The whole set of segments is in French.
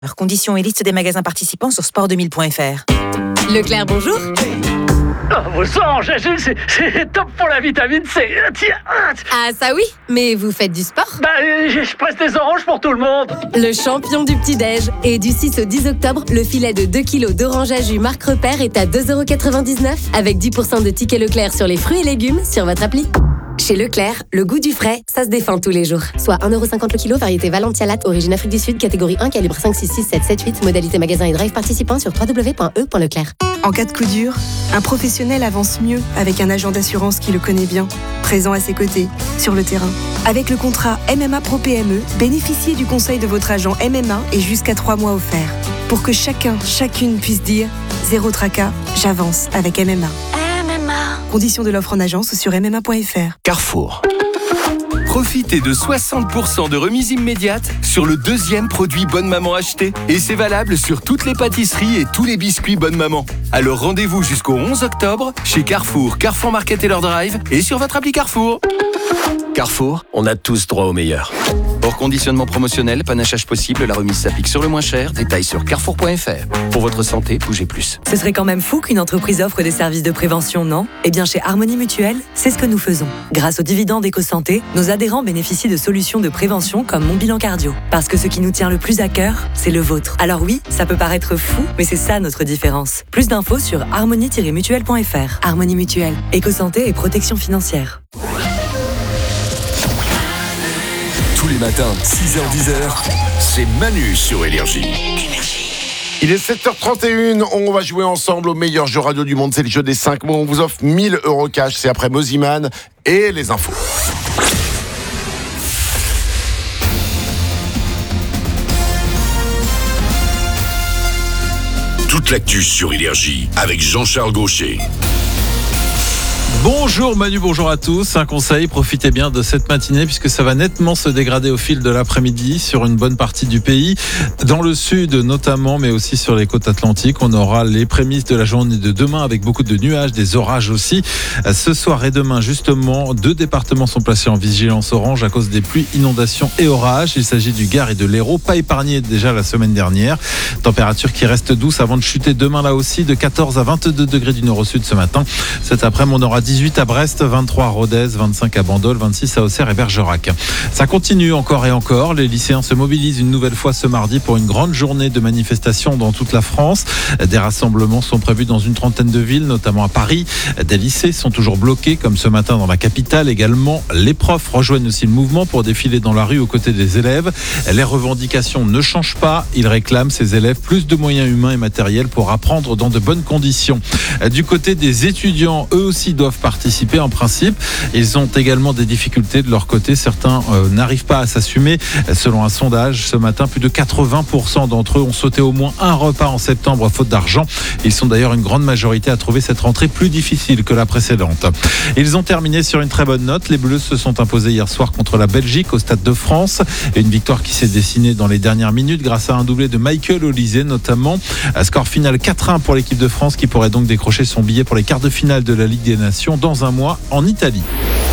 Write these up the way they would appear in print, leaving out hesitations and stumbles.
Conditions et liste des magasins participants sur sport2000.fr. Leclerc, bonjour. Vos oranges, c'est top pour la vitamine C. Tiens. Ah ça oui, mais vous faites du sport? Je presse des oranges pour tout le monde. Le champion du petit-déj. Et du 6 au 10 octobre, le filet de 2 kg d'orange à jus Marc Repère est à 2,99€ avec 10% de tickets Leclerc sur les fruits et légumes sur votre appli. Chez Leclerc, le goût du frais, ça se défend tous les jours. Soit 1,50€ le kilo, variété Valentia Latte, origine Afrique du Sud, catégorie 1, calibre 5, 6, 6, 7, 7, 8, modalité magasin et drive participant sur www.e.leclerc. En cas de coup dur, un professionnel avance mieux avec un agent d'assurance qui le connaît bien, présent à ses côtés, sur le terrain. Avec le contrat MMA Pro PME, bénéficiez du conseil de votre agent MMA et jusqu'à 3 mois offerts. Pour que chacune puisse dire « Zéro tracas, j'avance avec MMA ». Conditions de l'offre en agence ou sur mma.fr. Carrefour. Profitez de 60% de remise immédiate sur le deuxième produit Bonne Maman acheté. Et c'est valable sur toutes les pâtisseries et tous les biscuits Bonne Maman. Alors rendez-vous jusqu'au 11 octobre chez Carrefour, Carrefour Market et leur drive et sur votre appli Carrefour. Carrefour, on a tous droit au meilleur. Hors conditionnement promotionnel, panachage possible, la remise s'applique sur le moins cher. Détails sur carrefour.fr. Pour votre santé, bougez plus. Ce serait quand même fou qu'une entreprise offre des services de prévention, non ? Eh bien, chez Harmonie Mutuelle, c'est ce que nous faisons. Grâce aux dividendes EcoSanté, nos adhérents bénéficient de solutions de prévention comme Mon Bilan Cardio. Parce que ce qui nous tient le plus à cœur, c'est le vôtre. Alors oui, ça peut paraître fou, mais c'est ça notre différence. Plus d'infos sur harmonie-mutuelle.fr. Harmonie Mutuelle, EcoSanté et protection financière. Tous les matins, 6h-10h, c'est Manu sur Énergie. Il est 7h31, on va jouer ensemble au meilleur jeu radio du monde, c'est le jeu des 5 mots. On vous offre 1000€ cash, c'est après Moziman et les infos. Toute l'actu sur Énergie avec Jean-Charles Gaucher. Bonjour Manu, bonjour à tous. Un conseil, profitez bien de cette matinée puisque ça va nettement se dégrader au fil de l'après-midi sur une bonne partie du pays. Dans le sud notamment, mais aussi sur les côtes atlantiques, on aura les prémices de la journée de demain avec beaucoup de nuages, des orages aussi. Ce soir et demain, justement, 2 départements sont placés en vigilance orange à cause des pluies, inondations et orages. Il s'agit du Gard et de l'Hérault, pas épargnés déjà la semaine dernière. Température qui reste douce avant de chuter demain là aussi de 14 à 22 degrés du nord au sud ce matin. Cet après-midi, on aura 18 à Brest, 23 à Rodez, 25 à Bandol, 26 à Auxerre et Bergerac. Ça continue encore et encore. Les lycéens se mobilisent une nouvelle fois ce mardi pour une grande journée de manifestations dans toute la France. Des rassemblements sont prévus dans une trentaine de villes, notamment à Paris. Des lycées sont toujours bloqués, comme ce matin dans la capitale également. Les profs rejoignent aussi le mouvement pour défiler dans la rue aux côtés des élèves. Les revendications ne changent pas. Ils réclament, ces élèves, plus de moyens humains et matériels pour apprendre dans de bonnes conditions. Du côté des étudiants, eux aussi doivent participer en principe. Ils ont également des difficultés de leur côté. Certains n'arrivent pas à s'assumer. Selon un sondage ce matin, plus de 80% d'entre eux ont sauté au moins un repas en septembre faute d'argent. Ils sont d'ailleurs une grande majorité à trouver cette rentrée plus difficile que la précédente. Ils ont terminé sur une très bonne note. Les Bleus se sont imposés hier soir contre la Belgique au Stade de France. Une victoire qui s'est dessinée dans les dernières minutes grâce à un doublé de Michael Olise notamment. Score final 4-1 pour l'équipe de France qui pourrait donc décrocher son billet pour les quarts de finale de la Ligue des Nations dans un mois en Italie.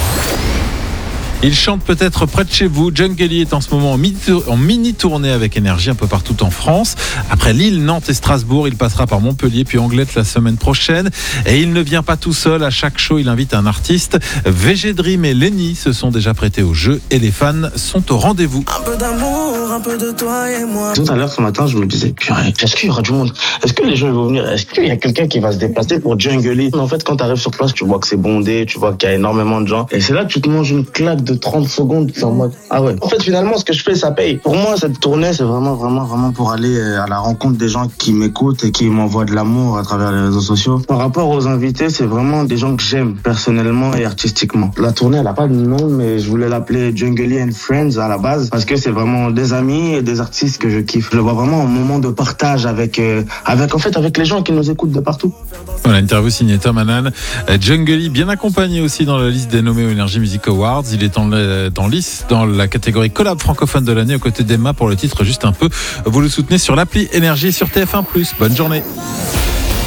Il chante peut-être près de chez vous. Djungeli est en ce moment en mini-tournée avec Énergie un peu partout en France. Après Lille, Nantes et Strasbourg, il passera par Montpellier puis Anglette la semaine prochaine. Et il ne vient pas tout seul. À chaque show, il invite un artiste. VG Dream et Lenny se sont déjà prêtés au jeu et les fans sont au rendez-vous. Un peu d'amour, un peu de toi et moi. Tout à l'heure, ce matin, je me disais, purée, est-ce qu'il y aura du monde? Est-ce que les gens vont venir? Est-ce qu'il y a quelqu'un qui va se déplacer pour Djungeli? En fait, quand tu arrives sur place, tu vois que c'est bondé, tu vois qu'il y a énormément de gens. Et c'est là que tu te manges une claque de 30 secondes. C'est en mode, ah ouais. En fait, finalement, ce que je fais, ça paye. Pour moi, cette tournée, c'est vraiment pour aller à la rencontre des gens qui m'écoutent et qui m'envoient de l'amour à travers les réseaux sociaux. Par rapport aux invités, c'est vraiment des gens que j'aime personnellement et artistiquement. La tournée, elle a pas de nom, mais je voulais l'appeler Djungeli and Friends à la base parce que c'est vraiment des amis et des artistes que je kiffe. Je le vois vraiment un moment de partage avec les gens qui nous écoutent de partout. Voilà, interview signée Tom Hannan. Djungeli, bien accompagné aussi dans la liste des nommés aux Energy Music Awards. Il est dans la catégorie collab francophone de l'année aux côtés d'Emma pour le titre Juste un peu. Vous le soutenez sur l'appli Énergie sur TF1+. Bonne journée.